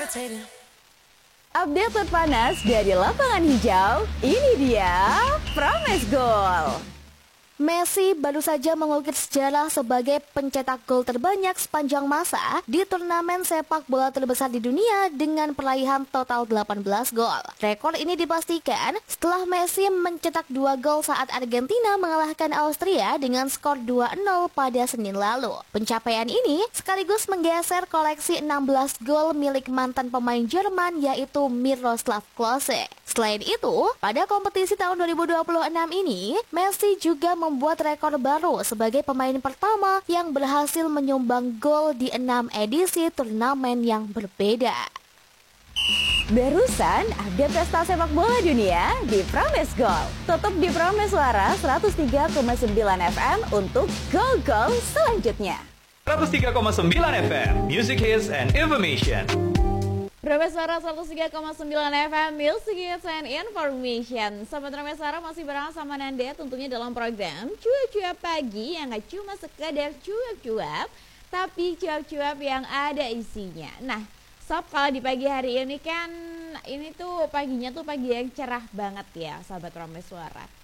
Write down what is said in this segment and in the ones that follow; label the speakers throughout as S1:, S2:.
S1: Update terpanas dari lapangan hijau, ini dia Promes Goal.
S2: Messi baru saja mengukir sejarah sebagai pencetak gol terbanyak sepanjang masa di turnamen sepak bola terbesar di dunia dengan peraihan total 18 gol. Rekor ini dipastikan setelah Messi mencetak 2 gol saat Argentina mengalahkan Austria dengan skor 2-0 pada Senin lalu. Pencapaian ini sekaligus menggeser koleksi 16 gol milik mantan pemain Jerman yaitu Miroslav Klose. Selain itu, pada kompetisi tahun 2026 ini, Messi juga membuat rekor baru sebagai pemain pertama yang berhasil menyumbang gol di 6 edisi turnamen yang berbeda.
S1: Barusan update pesta sepak bola dunia di Promes Goal. Tutup di Promes Suara 103,9 FM untuk gol-gol selanjutnya.
S3: 103,9 FM, Music Hits and Information.
S4: Ramesara 103,9 FM, Music Hits and Information. Sobat Ramesara masih bareng sama Nanda tentunya dalam program Cuap-Cuap Pagi yang gak cuma sekadar cuap-cuap, tapi cuap-cuap yang ada isinya. Nah, Sob, kalau di pagi hari ini kan, ini tuh paginya tuh pagi yang cerah banget ya, Sobat Ramesara.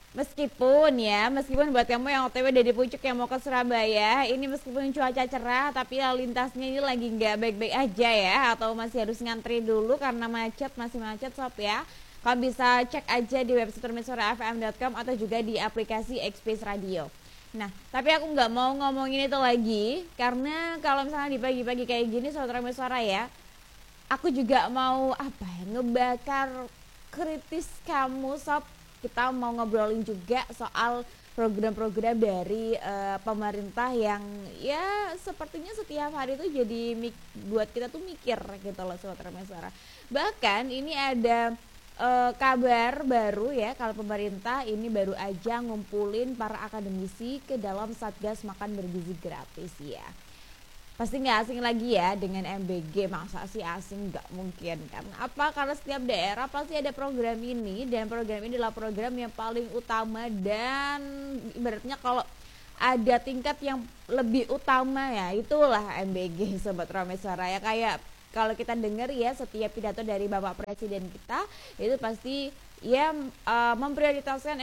S4: Meskipun buat kamu yang OTW dari Pucuk yang mau ke Surabaya, ini meskipun cuaca cerah tapi lalu lintasnya ini lagi nggak baik-baik aja ya, atau masih harus ngantri dulu karena masih macet Sob ya. Kau bisa cek aja di website permesorafm.com atau juga di aplikasi X-Space Radio. Nah, tapi aku nggak mau ngomongin itu lagi karena kalau misalnya di pagi-pagi kayak gini Sobat Ramesara ya, aku juga mau ngebakar kritis kamu Sob. Kita mau ngobrolin juga soal program-program dari pemerintah yang ya sepertinya setiap hari itu jadi buat kita tuh mikir gitu loh Sobat Ramesara. Bahkan ini ada kabar baru ya, kalau pemerintah ini baru aja ngumpulin para akademisi ke dalam Satgas Makan Bergizi Gratis ya. Pasti nggak asing lagi ya dengan MBG, masa sih asing? Nggak mungkin. Karena apa? Karena setiap daerah pasti ada program ini, dan program ini adalah program yang paling utama, dan ibaratnya kalau ada tingkat yang lebih utama ya itulah MBG Sobat Ramesara ya. Kayak kalau kita dengar ya setiap pidato dari Bapak Presiden kita itu pasti ya memprioritaskan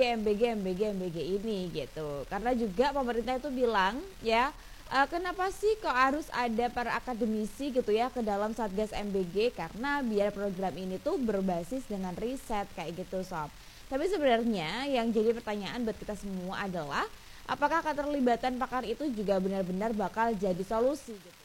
S4: MBG ini gitu. Karena juga pemerintah itu bilang ya, kenapa sih kok harus ada para akademisi gitu ya ke dalam Satgas MBG, karena biar program ini tuh berbasis dengan riset kayak gitu Sob. Tapi sebenarnya yang jadi pertanyaan buat kita semua adalah apakah keterlibatan pakar itu juga benar-benar bakal jadi solusi gitu.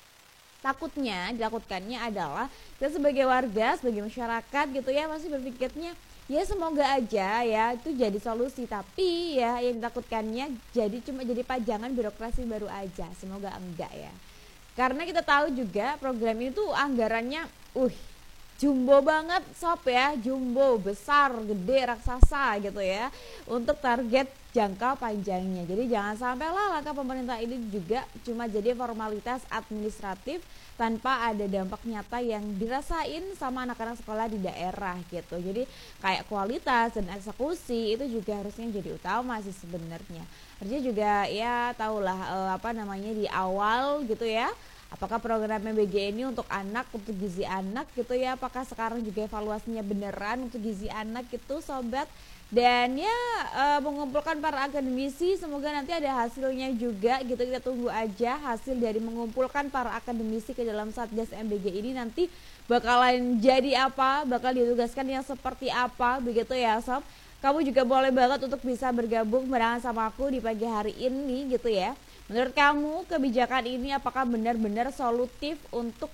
S4: Ditakutkannya adalah kita sebagai warga, sebagai masyarakat gitu ya masih berpikirnya ya semoga aja ya itu jadi solusi, tapi ya yang ditakutkannya cuma jadi pajangan birokrasi baru aja. Semoga enggak ya, karena kita tahu juga program ini tuh anggarannya jumbo banget Sob ya, jumbo, besar, gede, raksasa gitu ya untuk target jangka panjangnya. Jadi jangan sampailah langkah pemerintah ini juga cuma jadi formalitas administratif tanpa ada dampak nyata yang dirasain sama anak-anak sekolah di daerah gitu. Jadi kayak kualitas dan eksekusi itu juga harusnya jadi utama sih sebenarnya. Harusnya juga ya tahulah di awal gitu ya. Apakah program MBG ini untuk anak, untuk gizi anak gitu ya, apakah sekarang juga evaluasinya beneran untuk gizi anak gitu Sobat. Dan ya mengumpulkan para akademisi, semoga nanti ada hasilnya juga gitu. Kita tunggu aja hasil dari mengumpulkan para akademisi ke dalam Satgas MBG ini nanti bakalan jadi apa, bakal ditugaskan yang seperti apa begitu ya Sob. Kamu juga boleh banget untuk bisa bergabung barengan sama aku di pagi hari ini gitu ya. Menurut kamu kebijakan ini apakah benar-benar solutif untuk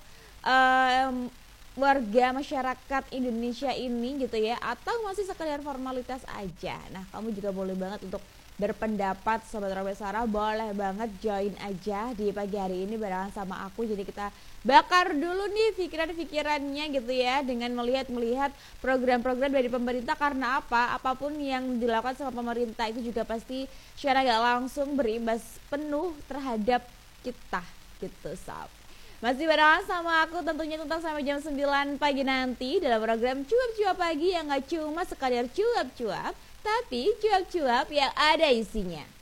S4: warga masyarakat Indonesia ini gitu ya, atau masih sekedar formalitas aja? Nah, kamu juga boleh banget untuk berpendapat Sobat Ramesara, boleh banget join aja di pagi hari ini barengan sama aku. Jadi kita bakar dulu nih pikiran-pikirannya gitu ya, dengan melihat program-program dari pemerintah. Karena apa? Apapun yang dilakukan sama pemerintah itu juga pasti secara gak langsung berimbas penuh terhadap kita gitu Sob. Masih barengan sama aku tentunya tentang sampai jam 9 pagi nanti dalam program Cuap-Cuap Pagi yang gak cuma sekadar cuap-cuap, tapi cuap-cuap yang ada isinya.